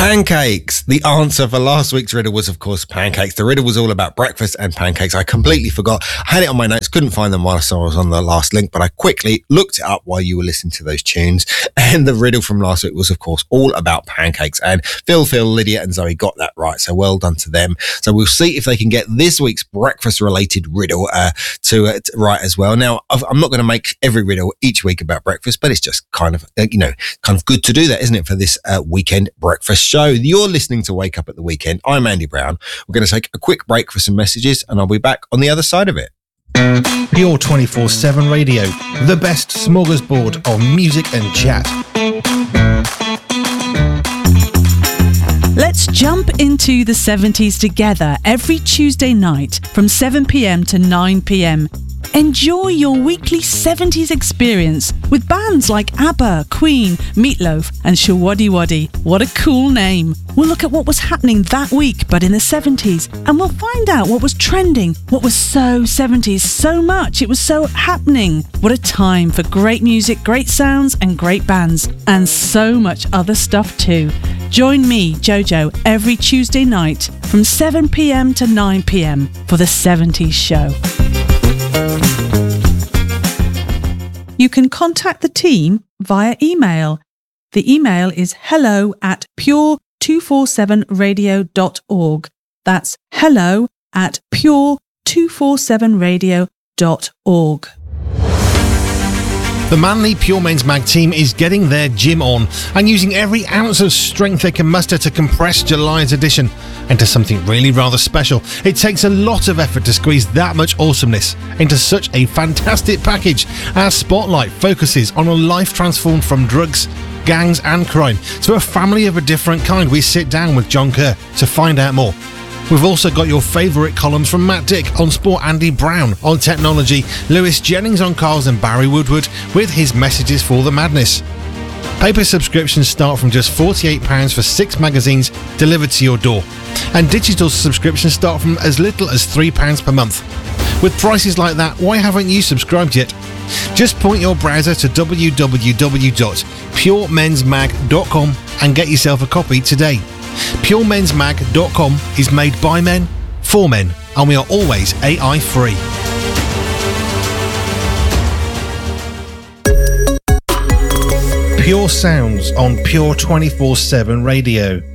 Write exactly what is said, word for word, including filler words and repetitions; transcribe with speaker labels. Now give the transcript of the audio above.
Speaker 1: Pancakes. The answer for last week's riddle was, of course, pancakes. The riddle was all about breakfast and pancakes. I completely forgot. I had it on my notes, couldn't find them whilst I was on the last link, but I quickly looked it up while you were listening to those tunes. And the riddle from last week was, of course, all about pancakes. And Phil, Phil, Lydia and Zoe got that right. So well done to them. So we'll see if they can get this week's breakfast-related riddle uh, to, uh, to right as well. Now, I've, I'm not going to make every riddle each week about breakfast, but it's just kind of, uh, you know, kind of good to do that, isn't it, for this uh, weekend breakfast show. You're listening to Wake Up at the Weekend. I'm Andy Brown. We're going to take a quick break for some messages and I'll be back on the other side of it.
Speaker 2: Pure twenty-four seven Radio, the best smorgasbord of music and chat.
Speaker 3: Let's jump into the seventies together every Tuesday night from seven p.m. to nine p.m. Enjoy your weekly seventies experience with bands like ABBA, Queen, Meatloaf and Shawaddy Waddy. What a cool name. We'll look at what was happening that week but in the seventies, and we'll find out what was trending, what was so seventies, so much, it was so happening. What a time for great music, great sounds and great bands, and so much other stuff too. Join me, Jojo, every Tuesday night from seven p.m. to nine p.m. for the seventies show. You can contact the team via email. The email is hello at pure two forty-seven radio dot org. That's hello at pure two forty-seven radio dot org.
Speaker 2: The Manly Pure Men's Mag team is getting their gym on and using every ounce of strength they can muster to compress July's edition into something really rather special. It takes a lot of effort to squeeze that much awesomeness into such a fantastic package. Our spotlight focuses on a life transformed from drugs, gangs and crime to a family of a different kind. We sit down with John Kerr to find out more. We've also got your favourite columns from Matt Dick on sport, Andy Brown on technology, Lewis Jennings on cars and Barry Woodward with his messages for the madness. Paper subscriptions start from just forty-eight pounds for six magazines delivered to your door, and digital subscriptions start from as little as three pounds per month. With prices like that, why haven't you subscribed yet? Just point your browser to w w w dot pure mens mag dot com and get yourself a copy today. pure mens mag dot com is made by men, for men, and we are always A I free. Pure sounds on Pure twenty-four seven Radio.